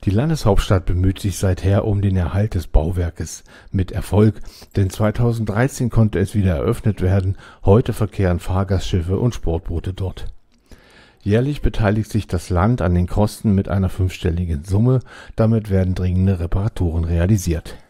Die Landeshauptstadt bemüht sich seither um den Erhalt des Bauwerkes. Mit Erfolg, denn 2013 konnte es wieder eröffnet werden. Heute verkehren Fahrgastschiffe und Sportboote dort. Jährlich beteiligt sich das Land an den Kosten mit einer 5-stelligen Summe. Damit werden dringende Reparaturen realisiert.